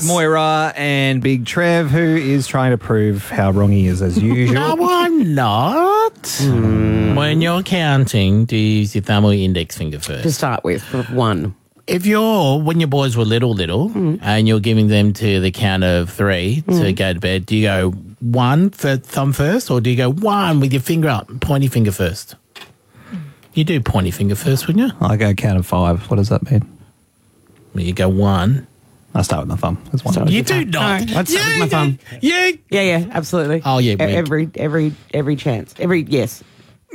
It's Moira and Big Trev, who is trying to prove how wrong he is as usual. No, I'm not. When you're counting, do you use your thumb or your index finger first? To start with, one. If when your boys were little, and you're giving them to the count of 3 to go to bed, do you go 1 for thumb first, or do you go 1 with your finger up, pointy finger first? You do pointy finger first, wouldn't you? I go count of 5. What does that mean? Well, you go 1. I start with my thumb. That's one. You do not. No, let's start with my thumb. Yeah, absolutely. Oh, yeah. Every chance. Yes.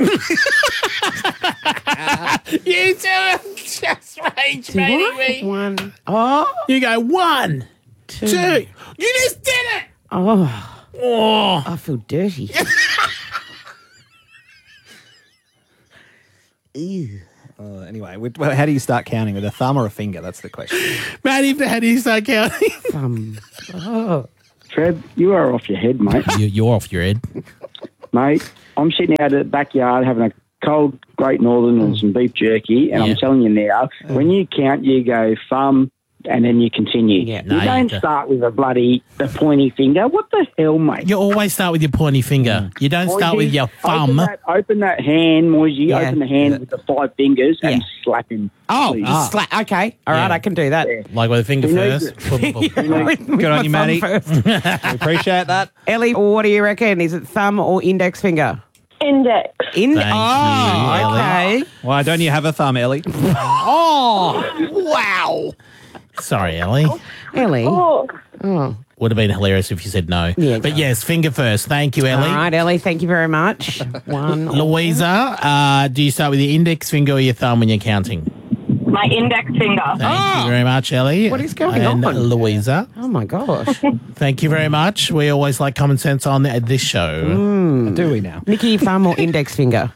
You two just rage baiting me. 1. Oh. You go 1, 2. You just did it. Oh. I feel dirty. Ew. Anyway, how do you start counting? With a thumb or a finger? That's the question. Matty, how do you start counting? Trev, you are off your head, mate. You're off your head. Mate, I'm sitting out at the backyard having a cold Great Northern and some beef jerky, and I'm telling you now, when you count, you go thumb, and then you continue. Yeah. You don't start with the pointy finger. What the hell, mate? You always start with your pointy finger. You don't start with your thumb. Open that hand, Moisey. Yeah. Open the hand with the 5 fingers and slap him. Oh, please. just okay. All right, I can do that. Yeah. Like with a finger Who knows first. Good on you, Matty. We appreciate that. Ellie, what do you reckon? Is it thumb or index finger? Index. Thank you, Ellie. Okay. Why don't you have a thumb, Ellie? Wow. Sorry, Ellie. Ellie. Oh, Would have been hilarious if you said no. Yeah, But yes, finger first. Thank you, Ellie. All right, Ellie, thank you very much. 1. Louisa, do you start with your index finger or your thumb when you're counting? my index finger. Thank you very much, Ellie. What is going and on? Louisa. Oh, my gosh. Thank you very much. We always like common sense on this show. Do we now? Nikki, thumb or index finger?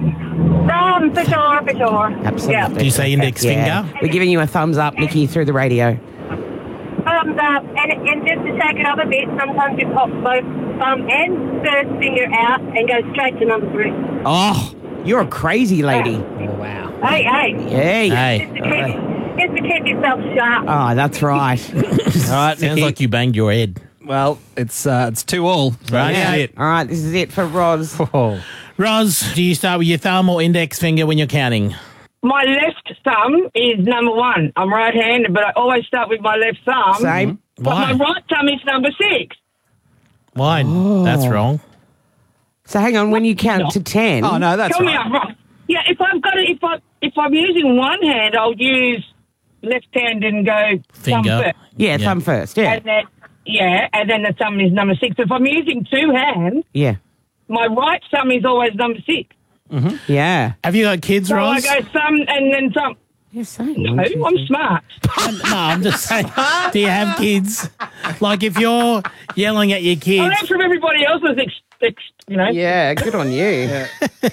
For sure. Absolutely. Yeah. Do you say index finger? We're giving you a thumbs up, Nikki, through the radio. Thumbs up. And just to take it up a bit, sometimes you pop both thumb and first finger out and go straight to number 3. Oh, you're a crazy lady. Oh, wow. Hey. Hey. Hey. Just to keep yourself sharp. Oh, that's right. All right, Sounds Nikki. like you banged your head. Well, it's 2-all. Right. That's it. All right, this is it for Roz. Oh. Roz, do you start with your thumb or index finger when you're counting? My left thumb is number 1. I'm right-handed, but I always start with my left thumb. Same. But Why? my right thumb is number 6. Why? That's wrong. So hang on, when you count to 10. Oh, no, that's Tell me right. I'm right. Yeah, if I'm using one hand, I'll use left hand and go thumb Finger. first. Yeah, thumb first. Yeah. And then the thumb is number 6. If I'm using 2 hands, Yeah. my right thumb is always number 6. Yeah. Have you got kids, So I Roz? go thumb and then thumb. You're saying. No, I'm smart. No, I'm just saying. Do you have kids? Like if you're yelling at your I kids. learned from everybody else's, Yeah, good on you.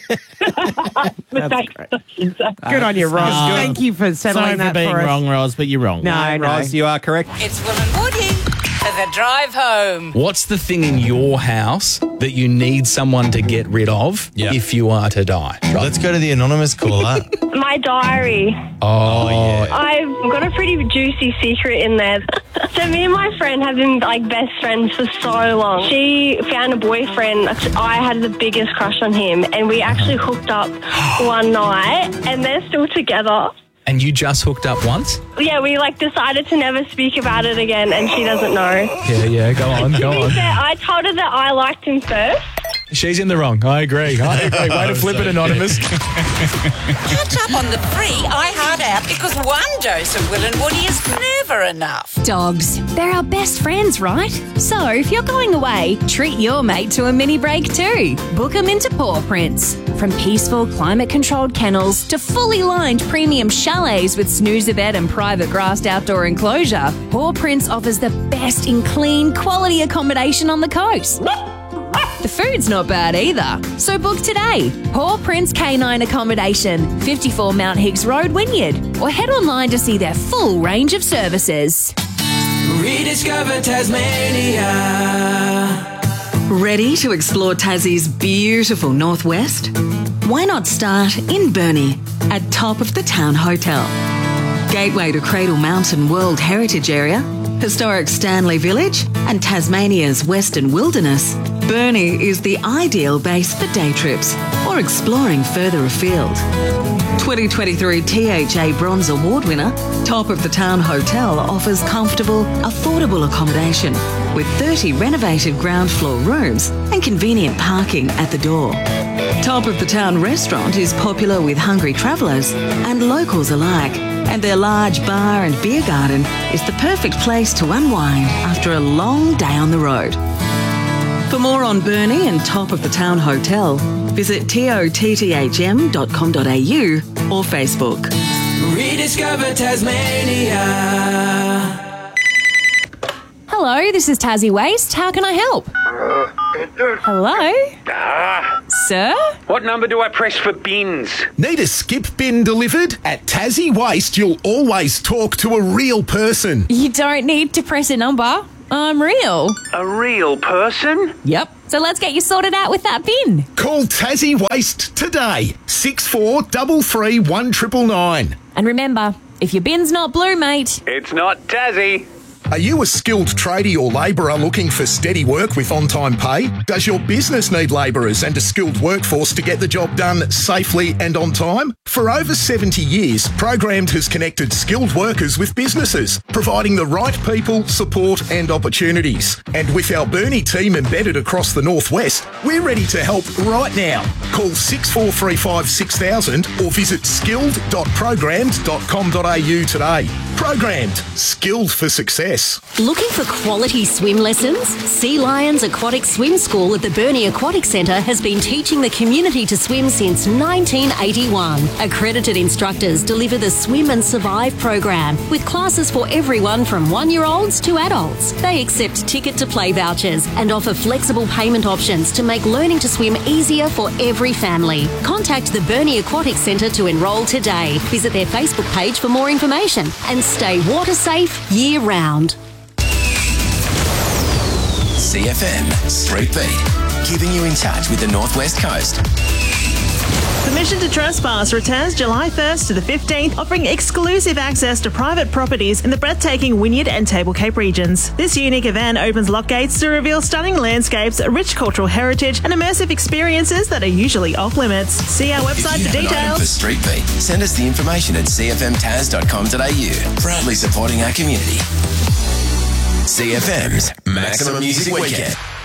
mistakes. Good on you, Roz. Oh. Thank you for settling Sorry for that being for us. wrong, Roz, but you're wrong. No, Roz, you are correct. It's Will and Woody for the drive home. What's the thing in your house that you need someone to get rid of if you are to die? Let's go to the anonymous caller. My diary. Oh, yeah. I've got a pretty juicy secret in there. So me and my friend have been best friends for so long. She found a boyfriend. I had the biggest crush on him, and we actually hooked up one night, and they're still together. And you just hooked up once? Yeah, we decided to never speak about it again, and she doesn't know. Yeah, go on, To be fair, I told her that I liked him first. She's in the wrong. I agree. Way to flip it, anonymous. Catch up on the free iHeart app because one dose of Will and Woody is never enough. Dogs. They're our best friends, right? So if you're going away, treat your mate to a mini break too. Book them into Paw Prints. From peaceful, climate-controlled kennels to fully lined premium chalets with snoozer bed and private grassed outdoor enclosure, Paw Prints offers the best in clean, quality accommodation on the coast. The food's not bad either. So book today. Paw Prints Canine Accommodation, 54 Mount Higgs Road, Wynyard. Or head online to see their full range of services. Rediscover Tasmania. Ready to explore Tassie's beautiful northwest? Why not start in Burnie at top of the Town Hotel? Gateway to Cradle Mountain World Heritage Area, historic Stanley Village, and Tasmania's Western Wilderness, Burnie is the ideal base for day trips or exploring further afield. 2023 THA Bronze Award winner, Top of the Town Hotel offers comfortable, affordable accommodation with 30 renovated ground floor rooms and convenient parking at the door. Top of the Town Restaurant is popular with hungry travellers and locals alike, and their large bar and beer garden is the perfect place to unwind after a long day on the road. For more on Burnie and Top of the Town Hotel, visit totthm.com.au or Facebook. Rediscover Tasmania. Hello, this is Tassie Waste. How can I help? Hello? Sir? What number do I press for bins? Need a skip bin delivered? At Tassie Waste, you'll always talk to a real person. You don't need to press a number. I'm real. A real person? Yep. So let's get you sorted out with that bin. Call Tassie Waste today. 6433 1999. And remember, if your bin's not blue, mate, It's not Tassie. Are you a skilled tradie or labourer looking for steady work with on-time pay? Does your business need labourers and a skilled workforce to get the job done safely and on time? For over 70 years, Programmed has connected skilled workers with businesses, providing the right people, support and opportunities. And with our Burnie team embedded across the Northwest, we're ready to help right now. Call 6435 6000 or visit skilled.programmed.com.au today. Programmed. Skilled for success. looking for quality swim lessons? Sea Lions Aquatic Swim School at the Burnie Aquatic Centre has been teaching the community to swim since 1981. Accredited instructors deliver the Swim and Survive program with classes for everyone from 1-year-olds to adults. They accept ticket to play vouchers and offer flexible payment options to make learning to swim easier for every family. Contact the Burnie Aquatic Centre to enrol today. Visit their Facebook page for more information and stay water safe year round. CFM Street Beat, keeping you in touch with the Northwest Coast. Permission to Trespass returns July 1st to the 15th, offering exclusive access to private properties in the breathtaking Wynyard and Table Cape regions. This unique event opens lock gates to reveal stunning landscapes, rich cultural heritage, and immersive experiences that are usually off limits. See our website for details. For Street Beat, send us the information at cfmtaz.com.au. Proudly supporting our community. CFM's Maximum Music Weekend.